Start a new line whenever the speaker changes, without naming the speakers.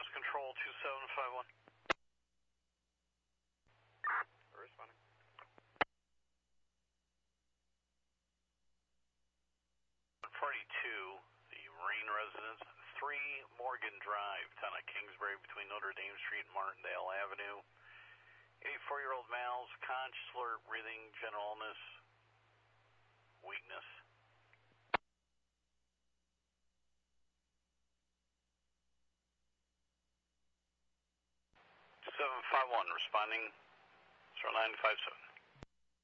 Lost control 2751.
Responding.
42, the Marine residence, 3 Morgan Drive, town of Kingsbury, between Notre Dame Street and Martindale Avenue. 84-year-old males, conscious, alert, breathing, general illness, weakness. 751, responding 0957.